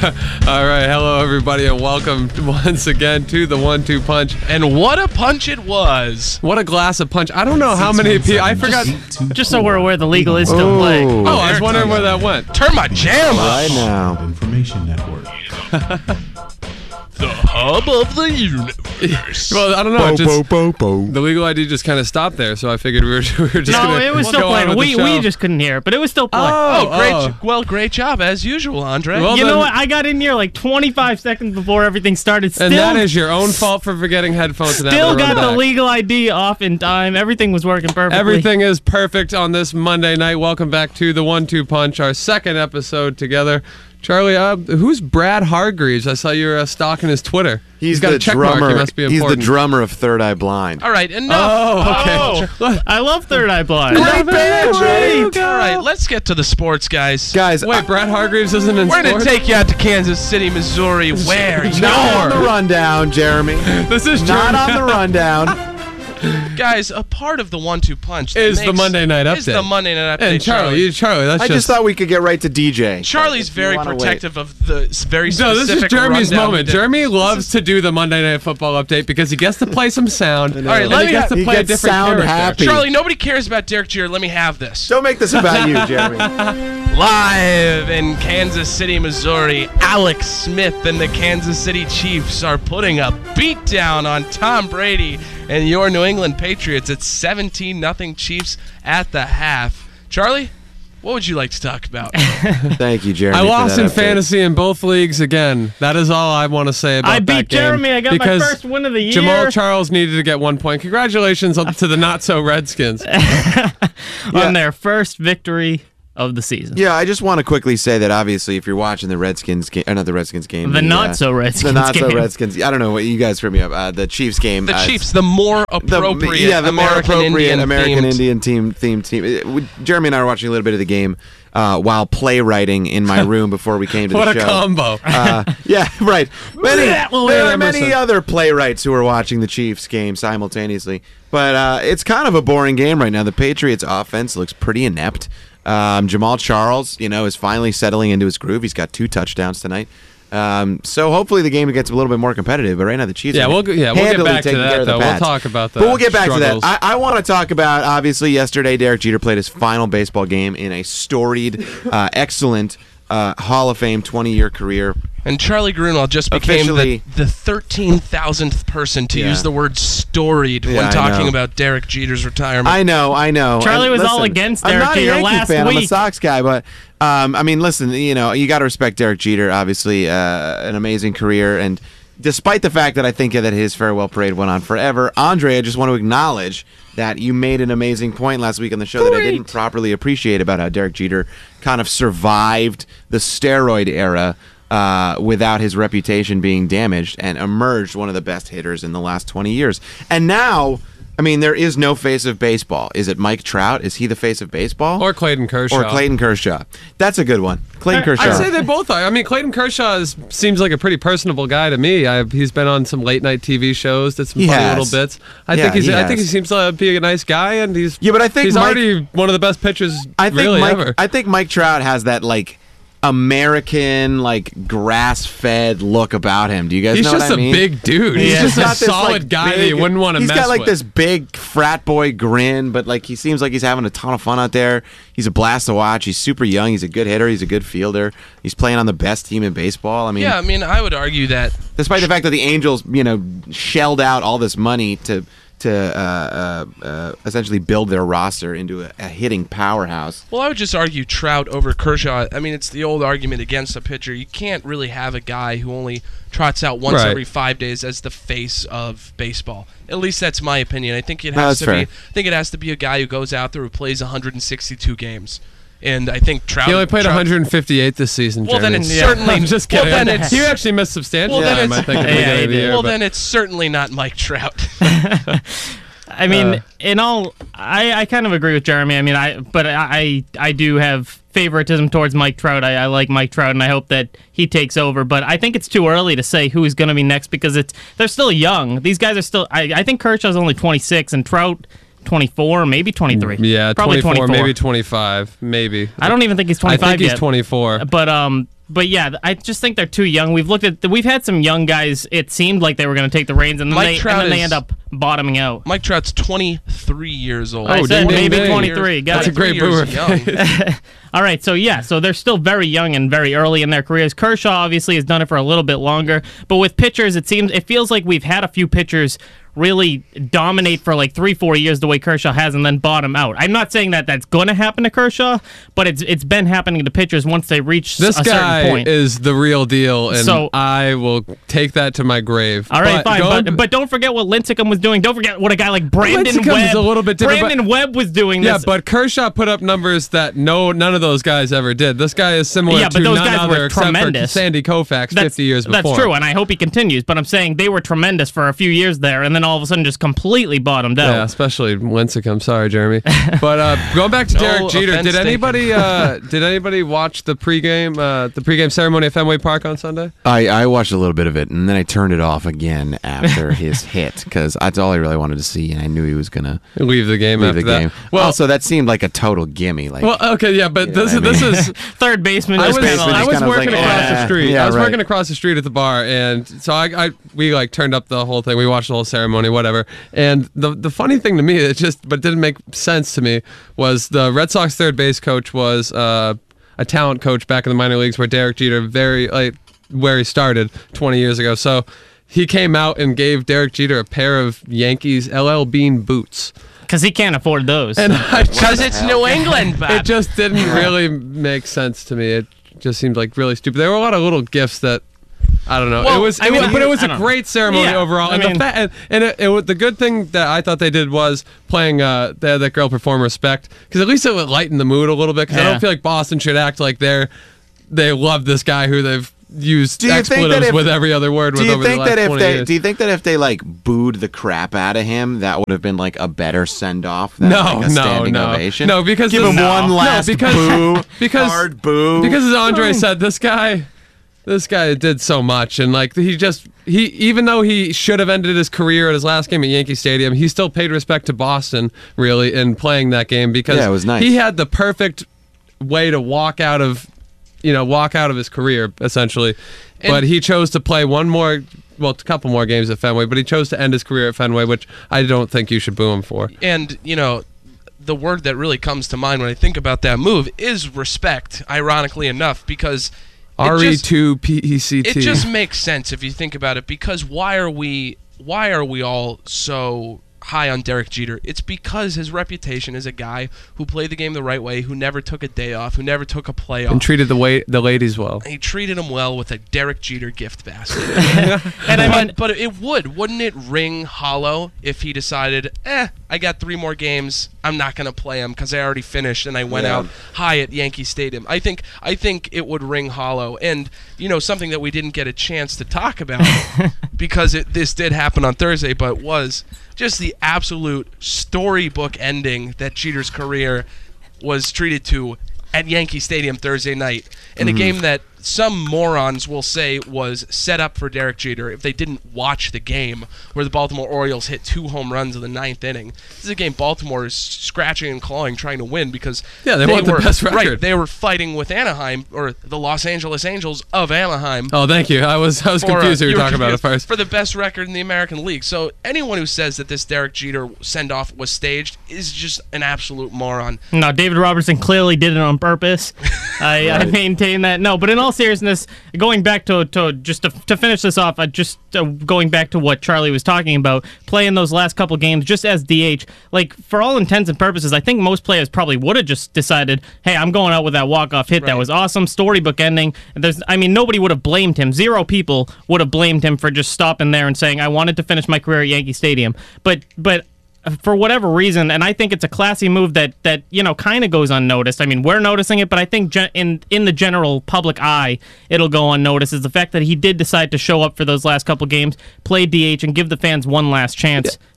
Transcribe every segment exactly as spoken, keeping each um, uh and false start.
All right, hello everybody, and welcome once again to the One Two Punch. And what a punch it was! What a glass of punch! I don't know how many people. I forgot. Just so we're aware, the legal is still playing. Oh, I was wondering where that went. Turn my jam up right now. Information Network. The hub of the universe. Well, I don't know. Bo, it just, bo, bo, bo. the legal I D just kind of stopped there, so I figured we were, we were just No, gonna it was go still on playing. with We the we show. just couldn't hear it, but it was still playing. Oh, Oh, great! oh. Well, great job as usual, Andre. Well, You know then- what? I got in here like twenty-five seconds before everything started. Still, And that is your own fault for forgetting headphones. And still having to run got the back. legal I D off in time. Everything was working perfectly. Everything is perfect on this Monday night. Welcome back to the One Two Punch, our second episode together. Charlie, uh, who's Brad Hargreaves? I saw you were uh, stalking his Twitter. He's got the a check drummer. mark. He must be He's the important. drummer of Third Eye Blind. All right, enough. Oh, okay. I love Third Eye Blind. Great band, Great. All right, let's get to the sports, guys. Guys, Wait, Brad Hargreaves isn't in We're gonna sports? take you out to Kansas City, Missouri, where not on the you're, rundown, Jeremy. This is Not Jeremy. on the rundown. guys, a part of the One Two Punch that Is the makes- Monday night Is update. the Monday night update, And Charlie, you, Charlie, that's I just. just thought we could get right to D J. Charlie's If you very wanna wait. protective of the s- very No, specific this is Jeremy's rundown moment. we did. Jeremy loves to do the Monday Night Football update because he gets to play some sound. All right, and let he me gets ha- to he play a gets different sound character. happy. Charlie, nobody cares about Derek Jeter. Let me have this. Don't make this about you, Jeremy. Live in Kansas City, Missouri, Alex Smith and the Kansas City Chiefs are putting a beatdown on Tom Brady and your New England Patriots. It's seventeen nothing Chiefs at the half. Charlie, what would you like to talk about? Thank you, Jeremy. I for lost that in update. fantasy in both leagues again. That is all I want to say about I that beat game. Jeremy. I got my because first win of the year. Jamal Charles needed to get one point. Congratulations on- to the not-so-Redskins. on their first victory of the season. Yeah, I just want to quickly say that obviously, if you're watching the Redskins game, or not the Redskins game, The uh, not-so-Redskins the not so game. Redskins. I don't know what you guys heard me up. Uh, the Chiefs game. The uh, Chiefs, the more the, appropriate yeah, the more American appropriate Indian American themed. Indian team theme team. Uh, we- Jeremy and I were watching a little bit of the game uh, while playwriting in my room before we came to What the a show. combo. Uh, yeah, right. Many, Well, there William are many Emerson. other playwrights who are watching the Chiefs game simultaneously, but uh, it's kind of a boring game right now. The Patriots' offense looks pretty inept. Um, Jamal Charles, you know, is finally settling into his groove. He's got two touchdowns tonight. Um, so hopefully the game gets a little bit more competitive. But right now the Chiefs, Yeah, are we'll go- yeah, we'll get handily back to taking that, care of the though. We'll Pats. talk about the But we'll get back struggles. to that. I, I want to talk about obviously yesterday. Derek Jeter played his final baseball game in a storied, uh, excellent uh, Hall of Fame twenty-year career. And Charlie Grunwald just became Officially- the, the thirteen thousandth person to Yeah. use the word storied Yeah, when I talking know. about Derek Jeter's retirement. I know, I know. Charlie And was all listen, against I'm Derek not a Jeter Yankee last fan. I'm a week. Sox guy, but um, I mean, listen, you know, you got to respect Derek Jeter. Obviously, uh, an amazing career, and despite the fact that I think that his farewell parade went on forever, Andre, I just want to acknowledge that you made an amazing point last week on the show that I didn't properly appreciate about how Derek Jeter kind of survived the steroid era. Uh, without his reputation being damaged, and emerged one of the best hitters in the last twenty years. And now, I mean, there is no face of baseball. Is it Mike Trout? Is he the face of baseball? Or Clayton Kershaw. Or Clayton Kershaw. That's a good one. Clayton Kershaw. I'd say they both are. I mean, Clayton Kershaw is, seems like a pretty personable guy to me. I, he's been on some late night T V shows, did some He funny has. little bits. I Yeah, think he's. he I think he has. seems to be a nice guy, and he's. Yeah, but I think he's Mike- already one of the best pitchers. I think really Mike. ever. I think Mike Trout has that like American, like grass-fed look about him. Do you guys He's know just what I a mean? big dude. He's Yeah. just a got this, solid like, guy that big- you wouldn't want to He's mess got like with. this big frat boy grin, but like he seems like he's having a ton of fun out there. He's a blast to watch. He's super young. He's a good hitter. He's a good fielder. He's playing on the best team in baseball. I mean, yeah, I mean, I would argue that despite the fact that the Angels, you know, shelled out all this money to to uh, uh, uh, essentially build their roster into a, a hitting powerhouse. Well, I would just argue Trout over Kershaw. I mean, it's the old argument against a pitcher. You can't really have a guy who only trots out once Right. every five days as the face of baseball. At least that's my opinion. I think it No, has that's to be. fair. I think it has to be a guy who goes out there who plays one hundred sixty-two games. And I think Trout. He only played Trout, one hundred fifty-eight this season. Well, then Jeremy. it's certainly. I'm just well, kidding. then it's, he actually missed substantial Well, then time, it's- I think, at the Yeah, beginning he of the did. year. well, but- then it's certainly not Mike Trout. I mean, Uh, in all, I, I kind of agree with Jeremy. I mean, I but I I do have favoritism towards Mike Trout. I, I like Mike Trout, and I hope that he takes over. But I think it's too early to say who's going to be next because it's they're still young. These guys are still. I, I think Kershaw's only twenty-six, and Trout twenty-four, maybe twenty-three. yeah, probably twenty-four, twenty-four, maybe twenty-five, maybe. I don't even think he's I twenty-five think he's yet. twenty-four. But um, but yeah, I just think they're too young. We've looked at, we've had some young guys. It seemed like they were going to take the reins, and then, Mike they, Trout and then they is- end up bottoming out. Mike Trout's twenty-three years old. I Oh, said ding, ding, maybe ding. twenty-three. Got That's a it. great years boomer young. All right, so yeah, so they're still very young and very early in their careers. Kershaw obviously has done it for a little bit longer, but with pitchers, it seems it feels like we've had a few pitchers really dominate for like three, four years the way Kershaw has, and then bottom out. I'm not saying that that's going to happen to Kershaw, but it's it's been happening to pitchers once they reach This a guy certain point. is the real deal, and So- I will take that to my grave. All right, But fine, going- but, but don't forget what Lincecum was doing. Don't forget what a guy like Brandon Lincecum Webb. is a little bit different, Brandon Webb was doing yeah, this. but Kershaw put up numbers that no none of those guys ever did. This guy is similar Yeah, but to those none guys other were except tremendous. for Sandy Koufax that's, fifty years before. That's true, and I hope he continues. But I'm saying they were tremendous for a few years there, and then all of a sudden just completely bottomed out. Yeah, especially Lincecum. Sorry, Jeremy. But uh, going back to No Derek Jeter, offense did anybody uh, did anybody watch the pregame uh, the pregame ceremony at Fenway Park on Sunday? I, I watched a little bit of it, and then I turned it off again after his hit, because that's all I really wanted to see, and I knew he was going to Leave the game leave after the that. game. Well, also, that seemed like a total gimme. Like, well, okay, yeah, but You this know is what I this mean? is Third baseman. I was, just kinda baseman I like- was kind of working like, across eh, the street. yeah, I was right. working across the street at the bar, and so I, I we like turned up the whole thing. We watched the whole ceremony, whatever. And the the funny thing to me, it just but didn't make sense to me, was the Red Sox third base coach was uh, a talent coach back in the minor leagues, where Derek Jeter very like where he started twenty years ago. So he came out and gave Derek Jeter a pair of Yankees L L Bean boots, Because he can't afford those. and I Because just it's New England, it Bob. just didn't really make sense to me. It just seemed like really stupid. There were a lot of little gifts that I don't know. Well, it was, I it mean, was but it was I a don't know. great ceremony Yeah, overall. I and mean- the fa- and, and it, it, was- the good thing that I thought they did was playing uh, they had that girl perform Respect, because at least it would lighten the mood a little bit. Because I Yeah. don't feel like Boston should act like they're they love this guy who they've used Do you think that expletives if- with every other word do with you over think the last that if twenty they years. do you think that if they like booed the crap out of him, that would have been like a better send off than no, like a no, standing no, ovation? no, because give this- him no. one No, last because, boo, because hard boo. Because as Oh. Andre said, this guy, this guy did so much, and like he just he even though he should have ended his career at his last game at Yankee Stadium, he still paid respect to Boston really in playing that game, because Yeah, it was nice. he had the perfect way to walk out of, you know, walk out of his career essentially, but he chose to play one more. Well, a couple more games at Fenway, but he chose to end his career at Fenway, which I don't think you should boo him for. And, you know, the word that really comes to mind when I think about that move is respect, ironically enough, because it R E just- two P E C T. it just makes sense if you think about it, because why are we why are we all so high on Derek Jeter? It's because his reputation as a guy who played the game the right way, who never took a day off, who never took a play off. and treated the way the ladies well. He treated him well with a Derek Jeter gift basket. and I mean, but, but it would, wouldn't it ring hollow if he decided, eh, I got three more games, I'm not going to play them because I already finished and I went Yeah. out high at Yankee Stadium. I think I think it would ring hollow. And, you know, something that we didn't get a chance to talk about because it, this did happen on Thursday, but was just the absolute storybook ending that Jeter's career was treated to at Yankee Stadium Thursday night in a game that some morons will say was set up for Derek Jeter if they didn't watch the game, where the Baltimore Orioles hit two home runs in the ninth inning. This is a game Baltimore is scratching and clawing trying to win, because Yeah, they want the were, best record. Right, they were fighting with Anaheim, or the Los Angeles Angels of Anaheim. Oh, thank you. I was I was for, uh, confused. who you you were were talking about at confused, first. for the best record in the American League. So anyone who says that this Derek Jeter send-off was staged is just an absolute moron. no, David Robertson clearly did it on purpose. I, I maintain that. No, but in all seriousness, going back to, to just to, to finish this off, uh, just uh, going back to what Charlie was talking about, playing those last couple games just as D H, like for all intents and purposes, I think most players probably would have just decided, hey, I'm going out with that walk-off hit. That Right. was awesome. Storybook ending. There's, I mean, nobody would have blamed him. Zero people would have blamed him for just stopping there and saying, I wanted to finish my career at Yankee Stadium. But, but, for whatever reason, and I think it's a classy move that that you know kind of goes unnoticed. I mean, we're noticing it, but I think gen- in in the general public eye, it'll go unnoticed. Is the fact that he did decide to show up for those last couple games, play D H, and give the fans one last chance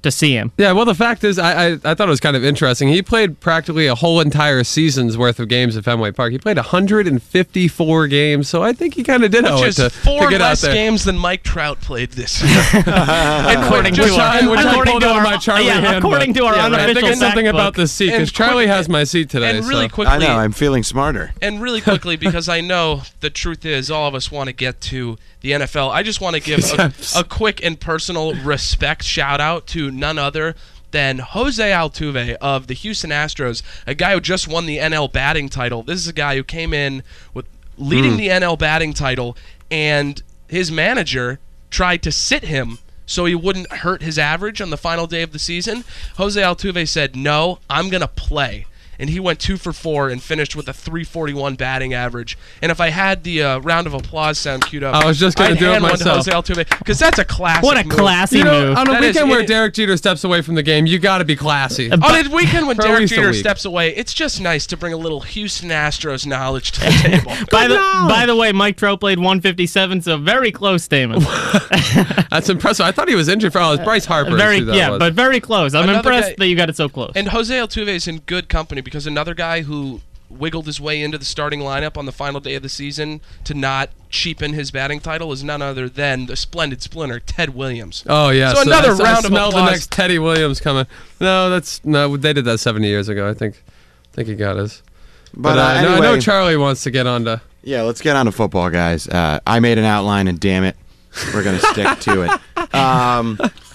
to see him. Yeah, well, the fact is, I, I I thought it was kind of interesting. He played practically a whole entire season's worth of games at Fenway Park. He played one hundred fifty-four games, so I think he kind of did owe Which it is to, four to get out less there. games than Mike Trout played this year. According to Which our, I, which I according pulled to out of our, my Charlie yeah, handbook. according to our Yeah, right. unofficial I think it's something fact about book. the seat, And because Charlie quickly- has my seat today. And really so. quickly, I know. I'm feeling smarter. And really quickly, because I know the truth is all of us want to get to the N F L, I just want to give a, a quick and personal respect shout out to none other than Jose Altuve of the Houston Astros, a guy who just won the N L batting title. This is a guy who came in with leading mm. the N L batting title, and his manager tried to sit him so he wouldn't hurt his average on the final day of the season. Jose Altuve said, no, I'm going to play. And he went two for four and finished with a three forty-one batting average. And if I had the uh, round of applause sound queued up, I was just gonna I'd do it hand myself. one to Jose Altuve, because that's a classic What a move. classy You know, move. on a That is- weekend where it- Derek Jeter steps away from the game, you got to be classy. Uh, On a weekend when For at Derek least a Jeter week. steps away, it's just nice to bring a little Houston Astros knowledge to the table. By the by the way, Mike Trout played one fifty-seven, so very close, Damon. That's impressive. I thought he was injured for all his Bryce Harper. very is who that yeah, was. but very close. I'm Another impressed guy- that you got it so close. And Jose Altuve is in good company, because another guy who wiggled his way into the starting lineup on the final day of the season to not cheapen his batting title is none other than the splendid splinter, Ted Williams. Oh yeah, So another I, round I of smell the applause. next Teddy Williams coming. No, that's no. They did that seventy years ago. I think. I think he got his. But, But, uh, uh, no, I anyway, know Charlie wants to get on to. yeah, let's get on to football, guys. Uh, I made an outline, and damn it, we're going to stick to it. Um,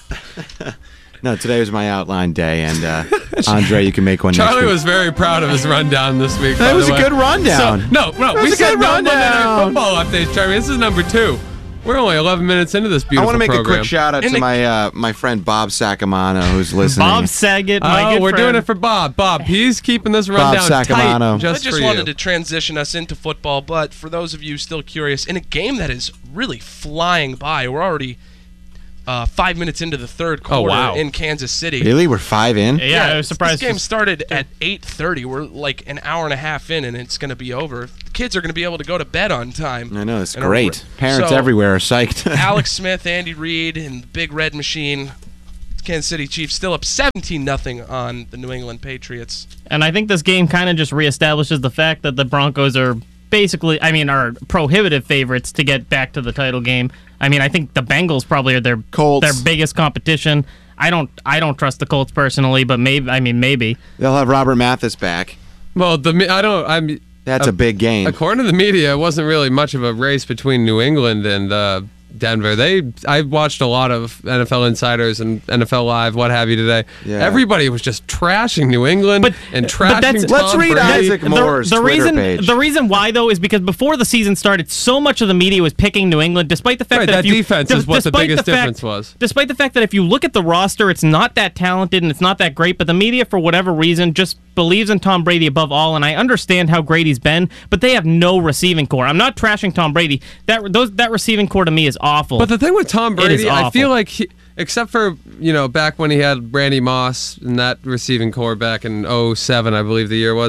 no, today was my outline day, and uh, Andre, you can make one Charlie next week. was very proud of his rundown this week. That by was the a way. good rundown. So, no, no, That we was a said good no Monday Night rundown. Football updates, Charlie. This is number two. We're only eleven minutes into this I beautiful want to make program. a quick shout out In to the- my uh, my friend Bob Sacamano, who's listening. Bob Saget, my Oh, good we're friend. doing it for Bob. Bob, he's keeping this rundown tight Sacamano. just I just for wanted you. to transition us into football, but for those of you still curious, in a game that is really flying by, we're already uh, five minutes into the third Oh, quarter wow. in Kansas City. Really, we're five in. Yeah, I was surprised. This game started at eight thirty. We're like an hour and a half in, and it's going to be over. The kids are going to be able to go to bed on time. I know, it's And a great. re- Parents so, everywhere are psyched. Alex Smith, Andy Reid, and the Big Red Machine. Kansas City Chiefs still up seventeen nothing on the New England Patriots. And I think this game kind of just reestablishes the fact that the Broncos are basically, I mean, are prohibitive favorites to get back to the title game. I mean, I think the Bengals probably are their Colts. their biggest competition. I don't I don't trust the Colts personally, but maybe I mean maybe. They'll have Robert Mathis back. Well, the me- I don't. I'm. That's Uh, a big game. According to the media, it wasn't really much of a race between New England and uh, Denver. They, I watched a lot of N F L Insiders and N F L Live, what have you, today. Yeah. Everybody was just trashing New England But- and but trashing that's- Tom Let's read Brady. Isaac Moore's the Twitter reason page. the reason why though is because before the season started, so much of the media was picking New England, despite the fact Right, that, that if you, defense d- is what the despite biggest fact- difference was. Despite the fact that if you look at the roster, it's not that talented and it's not that great, but the media, for whatever reason, just believes in Tom Brady above all. And I understand how great he's been, but they have no receiving core. I'm not trashing Tom Brady. That those that receiving core to me is awful. But the thing with Tom It is Brady, I awful. feel like, he, except for, you know, back when he had Randy Moss and that receiving core back in oh seven, I believe the year was,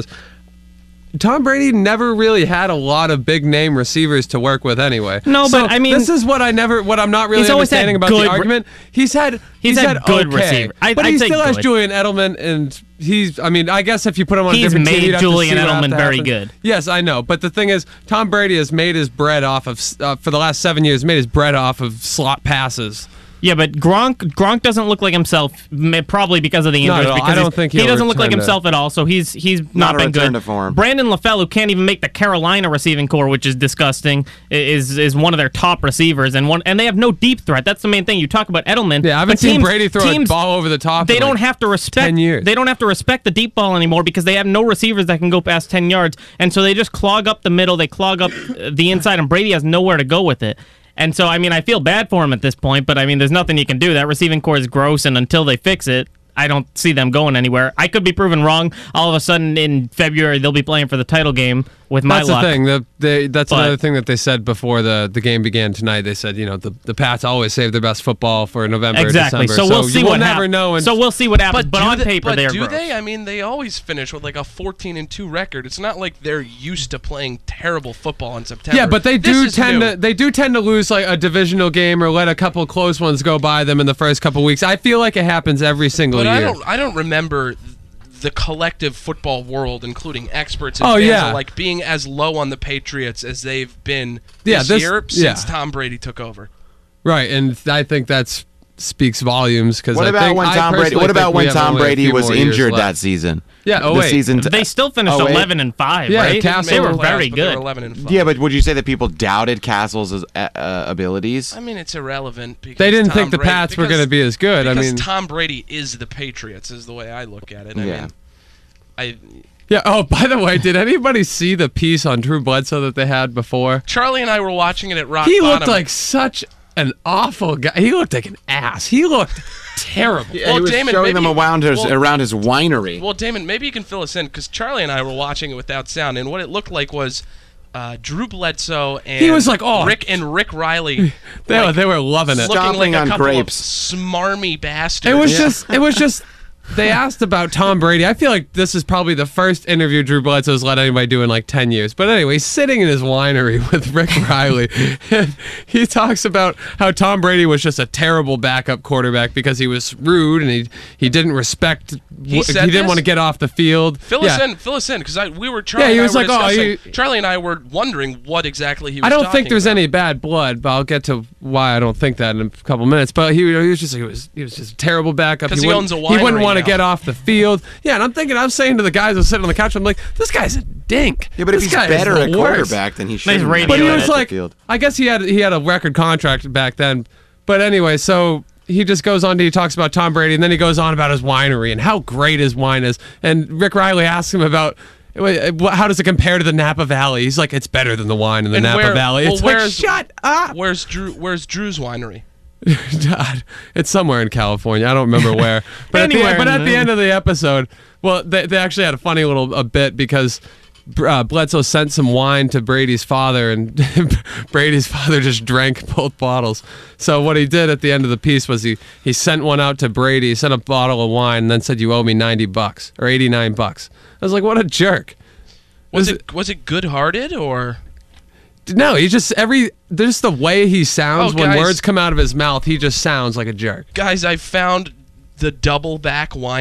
Tom Brady never really had a lot of big name receivers to work with anyway. No, So but I mean- this is what I never, what I'm not really He's always had understanding about good the re- argument. He's had, he's, had good okay, receiver. I- but I'd he say still has good. Julian Edelman, and he's, I mean, I guess if you put him on a He's different team, made you'd have to Julian see what has Edelman to very happen. good. Yes, I know, but the thing is, Tom Brady has made his bread off of, uh, for the last seven years, made his bread off of slot passes. Yeah, but Gronk Gronk doesn't look like himself, may- probably because of the Not injuries. at all. Because I don't he's- think he he'll doesn't look like return to- himself at all. So he's he's not, Not a been return good. to form. Brandon LaFell, who can't even make the Carolina receiving core, which is disgusting, i- is is one of their top receivers, and one and they have no deep threat. That's the main thing. You talk about Edelman. Yeah, I haven't but seen teams- Brady throw teams, a ball over the top. They in, don't like, have to respect ten years. They don't have to respect the deep ball anymore because they have no receivers that can go past ten yards, and so they just clog up the middle. They clog up uh, the inside, and Brady has nowhere to go with it. And so, I mean, I feel bad for him at this point, but I mean, there's nothing you can do. That receiving core is gross, and until they fix it, I don't see them going anywhere. I could be proven wrong. All of a sudden, in February, they'll be playing for the title game with my That's luck. the thing. The, they, that's But- another thing that they said before the, the game began tonight. They said, you know, the, the Pats always save their best football for November, Exactly. December. So we'll see you will what never hap- know. And So we'll see what happens. But, do on they, paper, but they're do gross. they? I mean, they always finish with like a fourteen and two record. It's not like they're used to playing terrible football in September. yeah, but they This do is tend new. to they do tend to lose like a divisional game or let a couple close ones go by them in the first couple weeks. I feel like it happens every single But year. I don't. I don't remember the collective football world, including experts and Oh, fans, yeah. like being as low on the Patriots as they've been Yeah, this, this- year yeah. since Tom Brady took over. Right, and I think that's speaks volumes because What I about think, when I Tom Brady? personally What about think we when have Tom only a Brady few was more years injured left. that season? Yeah, oh the wait. season. T- They still finished oh, wait. eleven and five, Yeah, right? Castle- They were Playoffs, very but they were good. eleven and five. Yeah, but would you say that people doubted Castle's uh, uh, abilities? I mean, it's irrelevant. Because They didn't Tom think the Brady- Pats were because- going to be as good. I Because mean, Tom Brady is the Patriots, is the way I look at it. I Yeah. mean, I yeah. Oh, by the way, did anybody see the piece on Drew Bledsoe that they had before? Charlie and I were watching it at Rock He Bottom. looked like such an awful guy. He looked like an ass. He looked terrible. Yeah, Well, he was Damon, showing them maybe- around his well- around his winery. Well, Damon, maybe you can fill us in because Charlie and I were watching it without sound, and what it looked like was uh, Drew Bledsoe and He was like, oh. Rick and Rick Riley. They, were, like, they were loving it. looking Stomping like a on couple grapes. of smarmy bastards. It was just. It was just. They asked about Tom Brady. I feel like this is probably the first interview Drew Bledsoe's let anybody do in like ten years. But anyway, he's sitting in his winery with Rick Riley, and he talks about how Tom Brady was just a terrible backup quarterback because he was rude and he he didn't respect. He wh- said he didn't this? want to get off the field. Fill yeah. us in, fill us in, because I we were Charlie. Yeah, he and was I were like, oh, discussing- he- Charlie and I were wondering what exactly he was. I don't talking think there's about. any bad blood, but I'll get to why I don't think that in a couple minutes. But he, he was just he was he was just a terrible backup. 'Cause he wouldn't- owns a He wouldn't winery want to now. get off the field. Yeah, and I'm thinking, I'm saying to the guys who sitting on the couch, I'm like, this guy's a dink. Yeah, but if This he's guy is better the at worst. quarterback, then he should. radio But he Yeah, was like, field. I guess he had he had a record contract back then. But anyway, so he just goes on to he talks about Tom Brady, and then he goes on about his winery and how great his wine is. And Rick Riley asks him about. wait, How does it compare to the Napa Valley? He's like, it's better than the wine in the And Napa where- Valley. well, It's like, where's- shut up. Where's Drew? Where's Drew's winery? God, it's somewhere in California. I don't remember where. But at the, Anywhere but in at the the- end of the episode, well, they, they actually had a funny little a bit because uh, Bledsoe sent some wine to Brady's father, and Brady's father just drank both bottles. So what he did at the end of the piece was he he sent one out to Brady, sent a bottle of wine, and then said, "You owe me ninety bucks or eighty-nine bucks." I was like, "What a jerk!" Was Was it was it good-hearted or? No, he just every just the way he sounds Oh, when guys. words come out of his mouth, he just sounds like a jerk. Guys, I found the double back wine.